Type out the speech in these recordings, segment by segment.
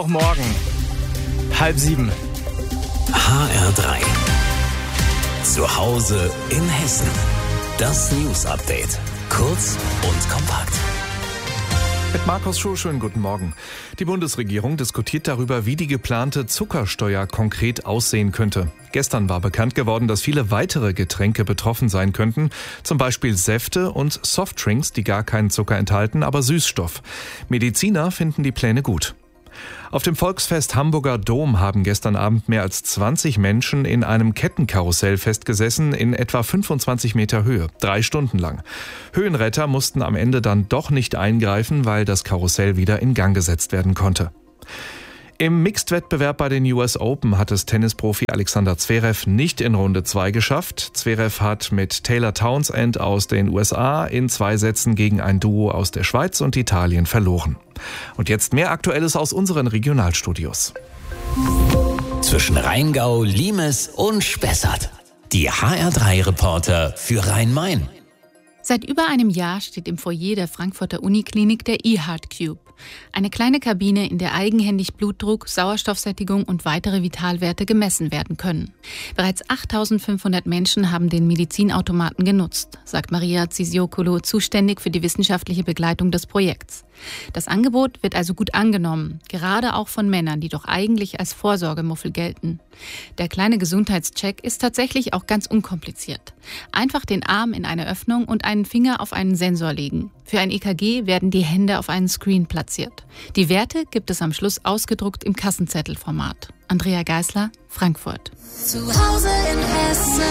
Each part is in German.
Morgen, 6:30. HR3. Zu Hause in Hessen. Das News-Update. Kurz und kompakt. Mit Markus Schuh, schönen guten Morgen. Die Bundesregierung diskutiert darüber, wie die geplante Zuckersteuer konkret aussehen könnte. Gestern war bekannt geworden, dass viele weitere Getränke betroffen sein könnten, zum Beispiel Säfte und Softdrinks, die gar keinen Zucker enthalten, aber Süßstoff. Mediziner finden die Pläne gut. Auf dem Volksfest Hamburger Dom haben gestern Abend mehr als 20 Menschen in einem Kettenkarussell festgesessen in etwa 25 Meter Höhe, 3 Stunden lang. Höhenretter mussten am Ende dann doch nicht eingreifen, weil das Karussell wieder in Gang gesetzt werden konnte. Im Mixed-Wettbewerb bei den US Open hat es Tennisprofi Alexander Zverev nicht in Runde 2 geschafft. Zverev hat mit Taylor Townsend aus den USA in 2 Sätzen gegen ein Duo aus der Schweiz und Italien verloren. Und jetzt mehr Aktuelles aus unseren Regionalstudios. Zwischen Rheingau, Limes und Spessart. Die HR3-Reporter für Rhein-Main. Seit über einem Jahr steht im Foyer der Frankfurter Uniklinik der eHeart Cube. Eine kleine Kabine, in der eigenhändig Blutdruck, Sauerstoffsättigung und weitere Vitalwerte gemessen werden können. Bereits 8.500 Menschen haben den Medizinautomaten genutzt, sagt Maria Zisiokolo, zuständig für die wissenschaftliche Begleitung des Projekts. Das Angebot wird also gut angenommen, gerade auch von Männern, die doch eigentlich als Vorsorgemuffel gelten. Der kleine Gesundheitscheck ist tatsächlich auch ganz unkompliziert. Einfach den Arm in eine Öffnung und einen Finger auf einen Sensor legen. Für ein EKG werden die Hände auf einen Screen platziert. Die Werte gibt es am Schluss ausgedruckt im Kassenzettelformat. Andrea Geisler, Frankfurt. Zu Hause in Hessen.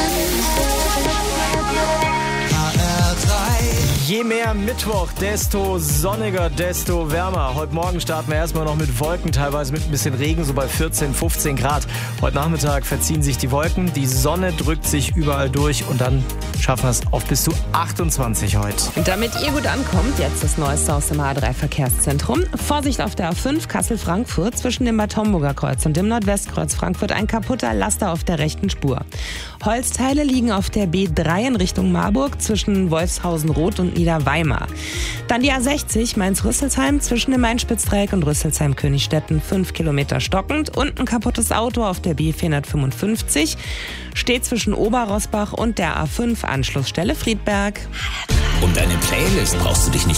Je mehr Mittwoch, desto sonniger, desto wärmer. Heute Morgen starten wir erstmal noch mit Wolken, teilweise mit ein bisschen Regen, so bei 14, 15 Grad. Heute Nachmittag verziehen sich die Wolken, die Sonne drückt sich überall durch und dann schaffen wir es auf bis zu 28 heute. Und damit ihr gut ankommt, jetzt das Neueste aus dem A3-Verkehrszentrum. Vorsicht auf der A5 Kassel-Frankfurt zwischen dem Bad Homburger Kreuz und dem Nordwestkreuz Frankfurt. Ein kaputter Laster auf der rechten Spur. Holzteile liegen auf der B3 in Richtung Marburg zwischen Wolfshausen-Rot und Niederweimar. Dann die A60 Mainz-Rüsselsheim zwischen dem Main-Spitz-Dreieck und Rüsselsheim-Königstetten 5 Kilometer stockend und ein kaputtes Auto auf der B455 steht zwischen Oberrosbach und der A5 Anschlussstelle Friedberg. Um deine Playlist brauchst du dich nicht